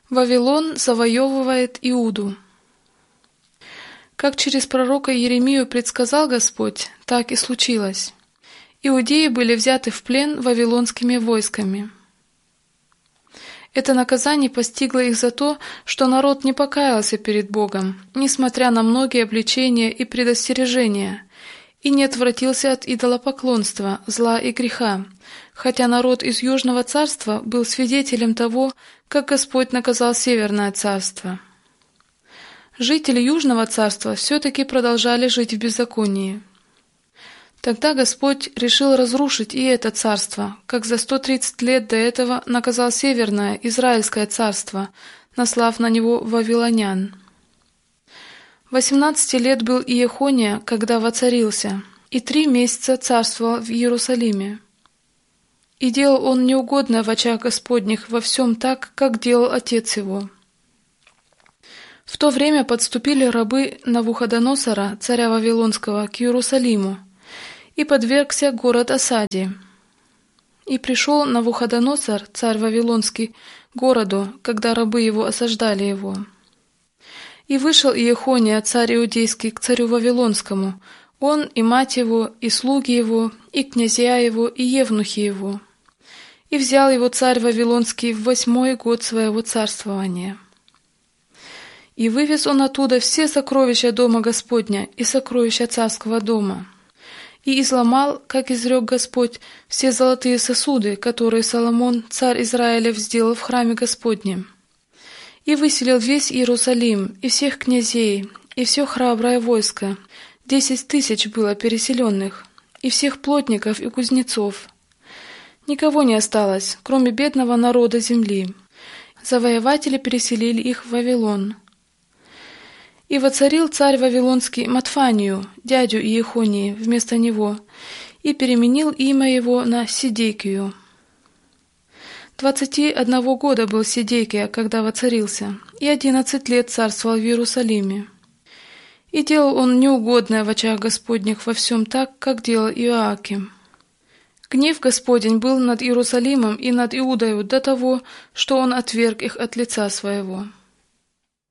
Вавилон завоевывает Иуду. Как через пророка Иеремию предсказал Господь, так и случилось. Иудеи были взяты в плен вавилонскими войсками. Это наказание постигло их за то, что народ не покаялся перед Богом, несмотря на многие обличения и предостережения, и не отвратился от идолопоклонства, зла и греха, хотя народ из Южного царства был свидетелем того, как Господь наказал Северное царство. Жители Южного царства все-таки продолжали жить в беззаконии. Тогда Господь решил разрушить и это царство, как за 130 лет до этого наказал Северное, Израильское царство, наслав на него вавилонян. 18 лет был Иехония, когда воцарился, и 3 месяца царствовал в Иерусалиме. И делал он неугодное в очах Господних во всем так, как делал отец его. В то время подступили рабы Навуходоносора, царя Вавилонского, к Иерусалиму, и подвергся город осаде. И пришел Навуходоносор, царь Вавилонский, к городу, когда рабы его осаждали его. И вышел Иехония, царь Иудейский, к царю Вавилонскому, он и мать его, и слуги его, и князья его, и евнухи его. И взял его царь Вавилонский в 8-й год своего царствования. И вывез он оттуда все сокровища дома Господня и сокровища царского дома. И изломал, как изрек Господь, все золотые сосуды, которые Соломон, царь Израилев, сделал в храме Господнем. И выселил весь Иерусалим, и всех князей, и все храброе войско, 10 000 было переселенных, и всех плотников и кузнецов. Никого не осталось, кроме бедного народа земли. Завоеватели переселили их в Вавилон. И воцарил царь Вавилонский Матфанию, дядю Иехонии, вместо него, и переменил имя его на Сидекию. 21 года был Сидекия, когда воцарился, и 11 лет царствовал в Иерусалиме. И делал он неугодное в очах Господних во всем так, как делал Иоаким. Гнев Господень был над Иерусалимом и над Иудою до того, что он отверг их от лица своего.